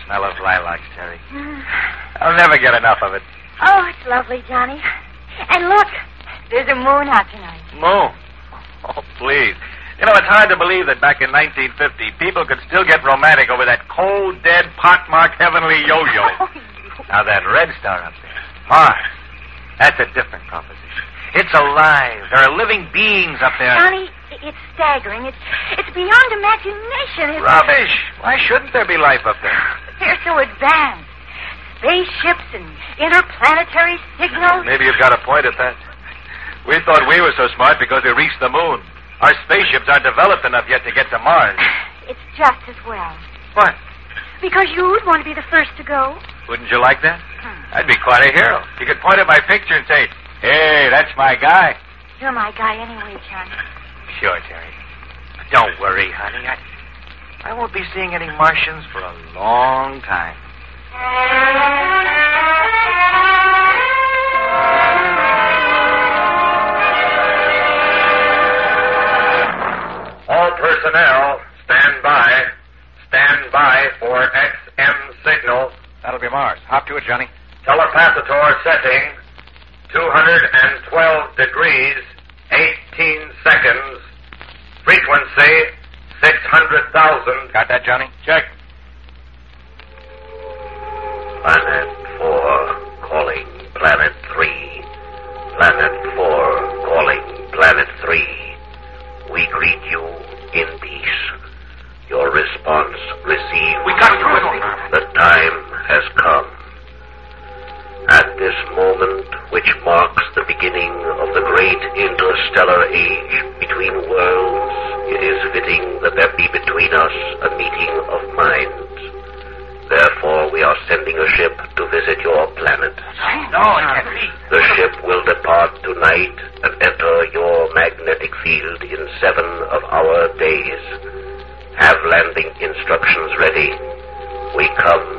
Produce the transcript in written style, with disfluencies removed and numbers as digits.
smell of lilacs, Terry. I'll never get enough of it. Oh, it's lovely, Johnny. And look, there's a moon out tonight. Moon? Oh, please. You know, it's hard to believe that back in 1950, people could still get romantic over that cold, dead, pockmarked heavenly yo-yo. Oh, Now, that red star up there, Mars, that's a different proposition. It's alive. There are living beings up there. Johnny, it's staggering. It's beyond imagination. Rubbish. Why shouldn't there be life up there? They're so advanced. Spaceships and interplanetary signals. Maybe you've got a point at that. We thought we were so smart because we reached the moon. Our spaceships aren't developed enough yet to get to Mars. It's just as well. What? Because you'd want to be the first to go. Wouldn't you like that? I'd be quite a hero. You could point at my picture and say, hey, that's my guy. You're my guy anyway, Johnny. Sure, Terry. But don't worry, honey. I won't be seeing any Martians for a long time. All personnel, stand by. Stand by for XM signal. That'll be Mars. Hop to it, Johnny. Telepathator setting. 212 degrees, 18 seconds. Frequency, 600,000. Got that, Johnny? Check. Planet 4 calling Planet 3. Planet 4 calling Planet 3. We greet you in peace. Your response received. We got through it. The time has come. At this moment, which marks the beginning of the great interstellar age between worlds, it is fitting that there be between us a meeting of minds. Therefore, we are sending a ship to visit your planet. No, it can't be. The ship will depart tonight and enter your magnetic field in 7 of our days. Have landing instructions ready. We come